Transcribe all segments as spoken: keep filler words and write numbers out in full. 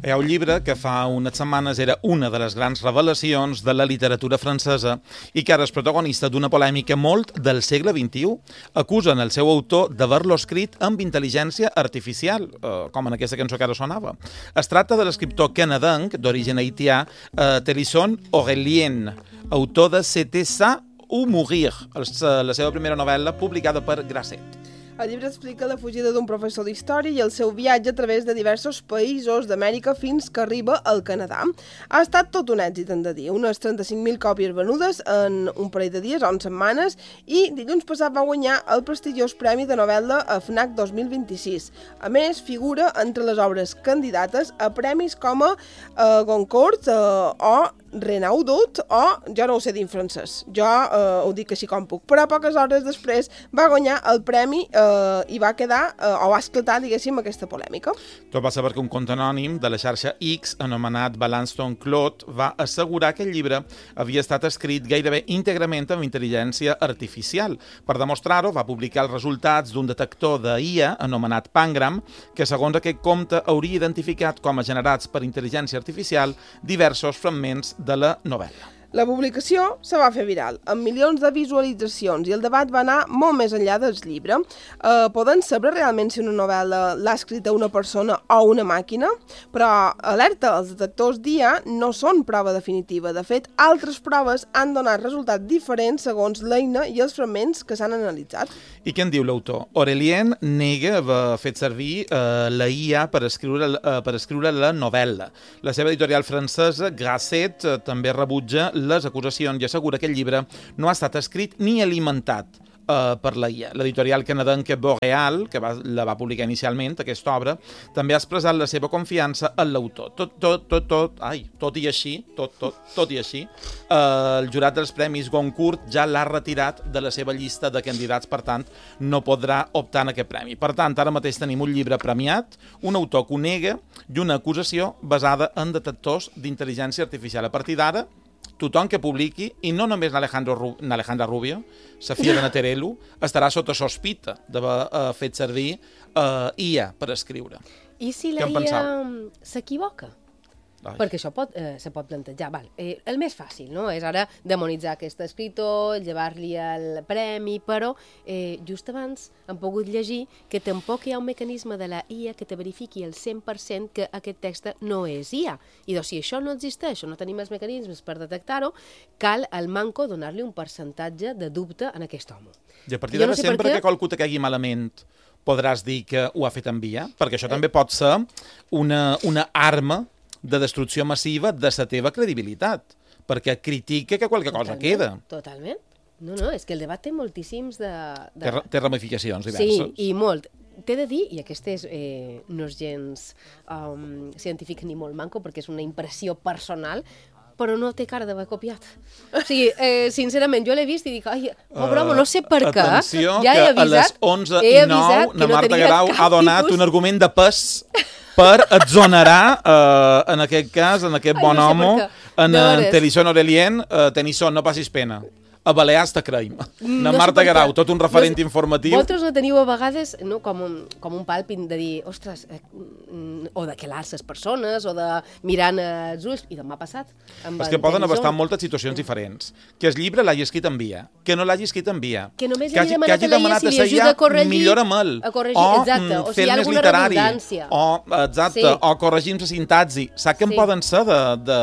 Hi ha un llibre que fa unes setmanes era una de les grans revelacions de la literatura francesa i que ara és protagonista d'una polèmica molt del segle vint-i-u. Acusen el seu autor d'haver-lo escrit amb intel·ligència artificial, eh, com en aquesta cançó que ara sonava. Es tracta de l'escriptor canadenc d'origen haitià, eh, Télisson Aurélien, autor de C'était ça ou mourir, la seva primera novel·la publicada per Grasset. El llibre explica la fugida d'un professor d'història i el seu viatge a través de diversos països d'Amèrica fins que arriba al Canadà. Ha estat tot un èxit, hem de dir, unes trenta-cinc mil còpies venudes en un parell de dies o en setmanes i dilluns passat va guanyar el prestigiós Premi de Novel·la a FNAC dos mil vint-i-sis. A més, figura entre les obres candidates a premis com a uh, Goncourt uh, o Renaudot o, jo no ho sé dir en francès, jo uh, ho dic així com puc, però poques hores després va guanyar el premi uh, i va quedar, uh, o va esclatar, diguéssim, aquesta polèmica. Tot va ser perquè un compte anònim de la xarxa X, anomenat Balanston Claude, va assegurar que el llibre havia estat escrit gairebé íntegrament amb intel·ligència artificial. Per demostrar-ho, va publicar els resultats d'un detector de I A anomenat Pangram, que segons aquest compte hauria identificat com a generats per intel·ligència artificial diversos fragments de la novel·la. La publicació se va fer viral, amb milions de visualitzacions, i el debat va anar molt més enllà del llibre. Eh, poden saber realment si una novel·la l'ha escrita una persona o una màquina? Però, alerta, els detectors d'I A no són prova definitiva. De fet, altres proves han donat resultats diferents segons l'eina i els fragments que s'han analitzat. I què en diu l'autor? Aurélien nega haver fet servir eh, la I A per escriure, eh, per escriure la novel·la. La seva editorial francesa, Grasset, eh, també rebutja les acusacions i assegura que el llibre no ha estat escrit ni alimentat uh, per la I A. L'editorial canadenca Boreal, que va, la va publicar inicialment, aquesta obra, també ha expressat la seva confiança en l'autor. Tot, tot, tot, tot, ai, tot i així, tot, tot, tot i així, uh, el jurat dels Premis Goncourt ja l'ha retirat de la seva llista de candidats, per tant, no podrà optar en aquest premi. Per tant, ara mateix tenim un llibre premiat, un autor que ho nega i una acusació basada en detectors d'intel·ligència artificial. A partir d'ara, tothom que publiqui, i no només n'Alejandra Rubio, la filla de Naterelu, estarà sota sospita d'haver uh, fet servir uh, I A per escriure. I si la I A s'equivoca? Ai. Perquè això pot, eh, se pot plantejar. Val. Eh, el més fàcil, no?, és ara demonitzar aquest escriptor, llevar-li el premi, però eh, just abans hem pogut llegir que tampoc hi ha un mecanisme de la I A que te verifiqui el cent per cent que aquest text no és I A. I doncs, si això no existeix o no tenim els mecanismes per detectar-ho, cal al manco donar-li un percentatge de dubte en aquest home. I a partir d'ara, no sé sempre que qualcú te caigui malament podràs dir que ho ha fet en I A, perquè això eh. també pot ser una, una arma de destrucció massiva de la teva credibilitat, perquè critica que qualque cosa queda. Totalment. No, no, és que el debat té moltíssims de... de... Té, té ramificacions diverses. Sí, i molt. T'he de dir, i aquesta és, eh, no és gens um, científica ni molt manco, perquè és una impressió personal, però no té cara d'haver copiat. O sigui, eh, sincerament, jo l'he vist i dic, ai, pobre home, no sé per què. Atenció, ja que avisat, a les onze i nou na Marta no Garau ha donat tipus... un argument de pes per exonerar, eh, en aquest cas, en aquest bon ai, no home, en, en Télisson Aurélien, eh, Télisson, no passis pena. A Balears te creiem. Na no Marta Garau, tot un referent no, informatiu. Vosaltres no teniu a vegades no, com, un, com un pàlpit de dir, ostres, eh, o de quelar les persones, o de mirant els ulls, i demà passat. És que poden abastar moltes situacions diferents. Que el llibre l'hagi escrit en via, que no l'hagi escrit en via. Que només que hagi, li hagi demanat a la I A si li ajuda a corregir, millora mal. A corregir, o exacte, o si hi ha alguna literari, redundància. O, exacte, sí. O corregir la sintaxi. Sap que sí. En poden ser de, de,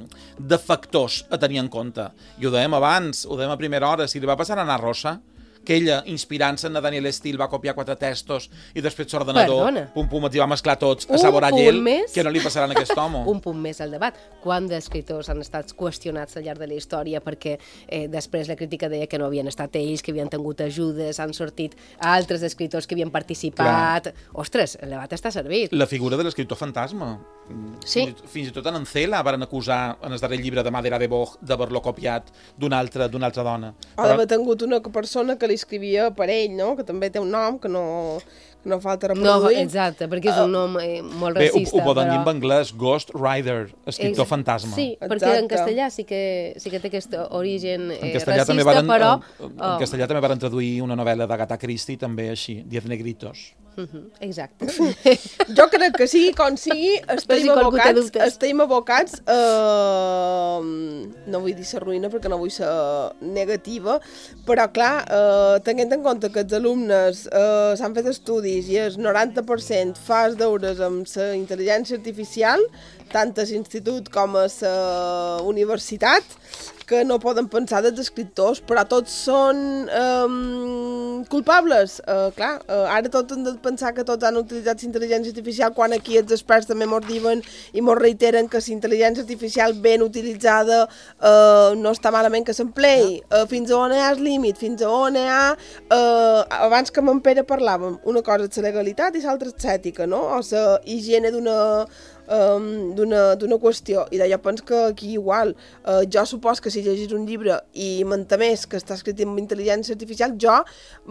de factors a tenir en compte. I ho dèiem abans, ho dèiem a primera hora, si li va passar a Ana Rosa, que ella, inspirant-se en Daniel Steele, va copiar quatre textos i després l'ordenador, pum, pum, els va mesclar tots a sabor a llel, que no li passarà a aquest home. Un punt més al debat. Quants d'escriptors han estat qüestionats al llarg de la història perquè eh, després la crítica deia que no havien estat ells, que havien tingut ajudes, han sortit altres escriptors que havien participat... Clar. Ostres, el debat està servit. La figura de l'escriptor fantasma. Sí. Fins i tot en Encela van acusar en el darrer llibre de Madera de Boj d'haver-lo copiat d'una altra, d'una altra dona. O d'haver tingut una persona que li escrivia per ell, no? Que també té un nom que no, que no falta reproduir. No, exacte, perquè és un nom eh, molt racista. Bé, ho, ho poden dir en anglès, Ghost Rider, escriptor Ex fantasma. Sí, exacte. Perquè en castellà sí que, sí que té aquest origen eh, en racista, també varen, però... En, en, en castellà també van traduir una novel·la d'Agatha Christie, també així, Diez Negritos. Uh -huh, exacte. Jo crec que sí, com sigui, estem abocats, estem abocats eh, no vull dir ser ruïna perquè no vull ser negativa, però clar, eh, tenint en compte que els alumnes eh, s'han fet estudis i el noranta per cent fa els deures amb la intel·ligència artificial, tant a l'institut com a la universitat, que no poden pensar dels escriptors, però tots són eh, culpables. Eh, clar, eh, ara tots han de pensar que tots han utilitzat la intel·ligència artificial quan aquí els experts també mos diuen i mos reiteren que la intel·ligència artificial ben utilitzada eh, no està malament que s'empleï. Eh, fins a on hi ha el límit, fins a on hi ha... Eh, abans que amb en Pere parlàvem, una cosa és la legalitat i l'altra és l'ètica, no? O la higiene d'una... Um, d'una qüestió, i d'allò penso que aquí igual, uh, jo supos que si llegís un llibre i m'entemés que està escrit amb intel·ligència artificial, jo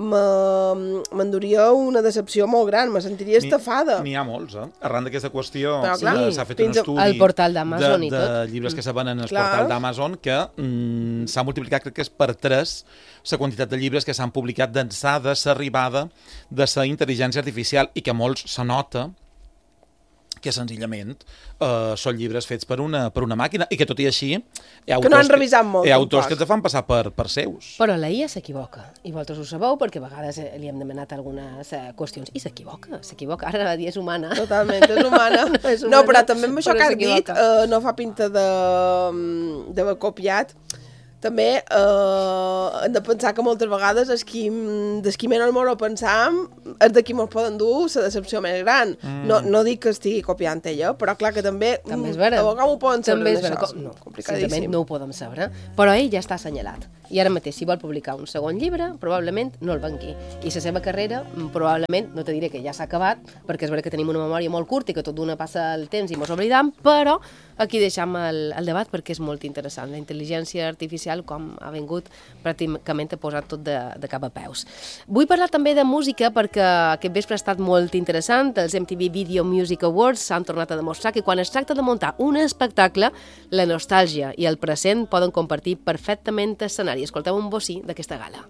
m'enduria una decepció molt gran, me sentiria estafada. N'hi ha molts, eh? Arran d'aquesta qüestió s'ha sí, fet un estudi al portal d'Amazon de, i tot. de llibres que se venen al portal d'Amazon que mm, s'ha multiplicat, crec que és per tres la quantitat de llibres que s'han publicat d'ençà de l'arribada de la intel·ligència artificial i que molts se nota que senzillament uh, són llibres fets per una, per una màquina i que tot i així hi ha autors, que, no han revisat molt, hi ha autors que ens fan passar per, per seus. Però la I A s'equivoca i vosaltres ho sabeu perquè a vegades li hem demanat algunes qüestions i s'equivoca, s'equivoca. Ara la dia és humana. Totalment, és humana. no, és humana, no, però també amb això que has dit uh, no fa pinta d'haver copiat. També eh, hem de pensar que moltes vegades els qui, des qui menys m'ho pensam és de qui mos poden dur la decepció més gran. Mm. No, no dic que estigui copiant ella, però clar que també, també és vera. A vegades ho poden saber. També és vera. No, simplement no ho podem saber. Però ell ja està assenyalat. I ara mateix, si vol publicar un segon llibre, probablement no el vengui. I la seva carrera, probablement, no te diré que ja s'ha acabat, perquè és vera que tenim una memòria molt curta i que tot d'una passa el temps i mos oblidam, però aquí deixam el, el debat perquè és molt interessant. La intel·ligència artificial com ha vingut pràcticament a posar tot de, de cap a peus. Vull parlar també de música perquè aquest vespre ha estat molt interessant. Els M T V Video Music Awards s'han tornat a demostrar que quan es tracta de muntar un espectacle, la nostàlgia i el present poden compartir perfectament escenari. Escolteu un bocí d'aquesta gala.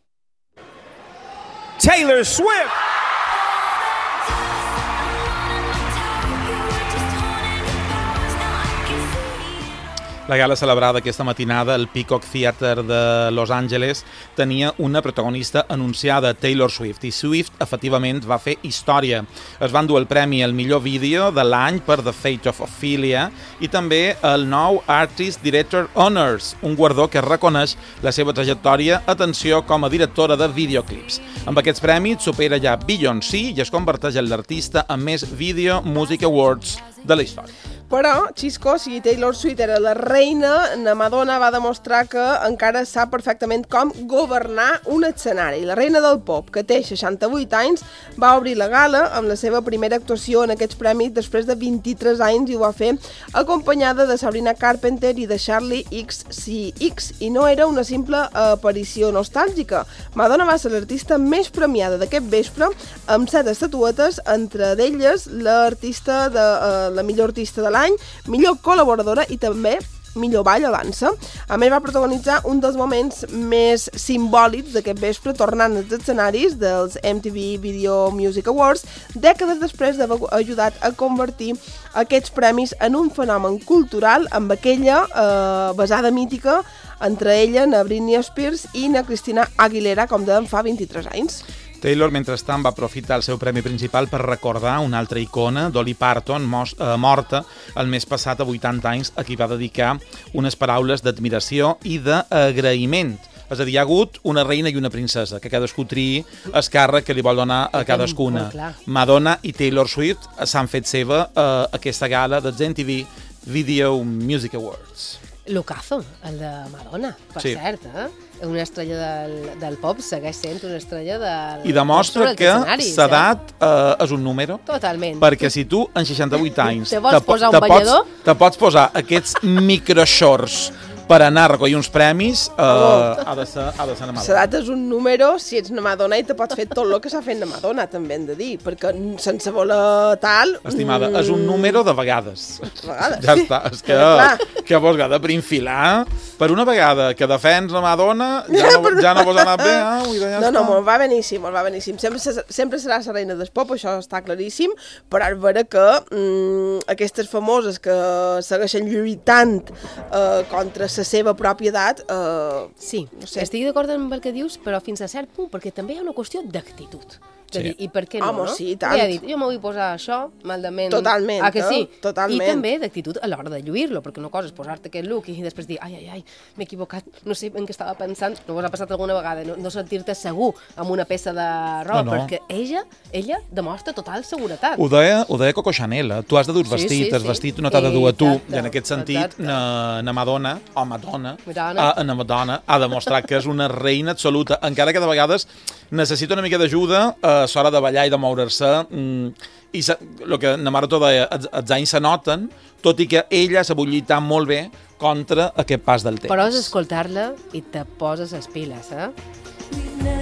Taylor Swift! La gala celebrada aquesta matinada al Peacock Theatre de Los Angeles tenia una protagonista anunciada, Taylor Swift, i Swift efectivament va fer història. Es van dur el premi al millor vídeo de l'any per The Fate of Ophelia i també el nou Artist Director Honors, un guardó que reconeix la seva trajectòria, atenció, com a directora de videoclips. Amb aquests premis supera ja Beyoncé i es converteix en l'artista amb més Video Music Awards de la història. Però, Xisco, si Taylor Swift era la reina, la Madonna va demostrar que encara sap perfectament com governar un escenari. La reina del pop, que té seixanta-vuit anys, va obrir la gala amb la seva primera actuació en aquests premis després de vint-i-tres anys i ho va fer acompanyada de Sabrina Carpenter i de Charlie X C X. I no era una simple aparició nostàlgica. Madonna va ser l'artista més premiada d'aquest vespre amb set estatuetes, entre d'elles l'artista de, uh, la millor artista de l'any, millor col·laboradora i també millor ball o dansa. A més, va protagonitzar un dels moments més simbòlics d'aquest vespre, tornant als escenaris dels M T V Video Music Awards, dècades després d'haver ajudat a convertir aquests premis en un fenomen cultural amb aquella eh, besada mítica entre ella, na Britney Spears i na Christina Aguilera, com dèiem, fa vint-i-tres anys. Taylor, mentrestant, va aprofitar el seu premi principal per recordar una altra icona, Dolly Parton, mos, eh, morta el mes passat a vuitanta anys, a qui va dedicar unes paraules d'admiració i d'agraïment. És a dir, hi ha hagut una reina i una princesa, que cadascú triï el càrrec que li vol donar a cadascuna. Madonna i Taylor Swift s'han fet seva eh, aquesta gala dels M T V Video Music Awards. Lucazo, el de Madonna, per sí. cert, eh? Una estrella del, del pop segueix sent una estrella del... I demostra que l'edat eh, és un número. Totalment. Perquè si tu, en seixanta-vuit anys... Te vols te posar un ballador? Pots, te pots posar aquests microshorts per anar a recollir uns premis eh, oh. ha, de ser, ha de ser na Madonna. L'edat és un número, si ets na Madonna i te pots fer tot el que s'ha fet na Madonna, també hem de dir, perquè sense voler tal... Estimada, mm... és un número de vegades. De vegades. Ja està, és que, que vols de prinfilar per una vegada que defens la Madonna, ja no, ja no vos ha anat bé, eh? Vull dir, ja no, està. no, molt va beníssim, molt va beníssim. Sempre, sempre serà la reina del pop, això està claríssim, però és vera que mm, aquestes famoses que segueixen lluitant eh, contra la seva pròpia edat... Eh, sí, no sé. Estic d'acord amb el que dius, però fins a cert punt, perquè també hi ha una qüestió d'actitud. Sí. Dir, i per què no, Home, no? sí, tant. Ja he dit, jo m'ho vull posar això, maldament... Totalment, ah, que sí? eh? Totalment. I també d'actitud a l'hora de lluir-lo, perquè una cosa és posar-te aquest look i després dir, ai, ai, ai, m'he equivocat, no sé en què estava pensant, no vos ha passat alguna vegada, no, no sentir-te segur amb una peça de roba, no, no. perquè ella, ella demostra total seguretat. Ho deia, ho deia Coco Chanel, eh? Tu has de dur vestit, sí, sí, el vestit no t'ha de dur a tu, exacte, i en aquest sentit, na, na Madonna, o Madonna, Madonna. A, na Madonna, ha demostrat que és una reina absoluta, encara que de vegades necessita una mica d'ajuda a l'hora de ballar i de moure-se, i el que na Maroto deia, els anys se noten, tot i que ella s'ha lluitat molt bé contra aquest pas del temps. Però és escoltar-la i te poses les piles, eh?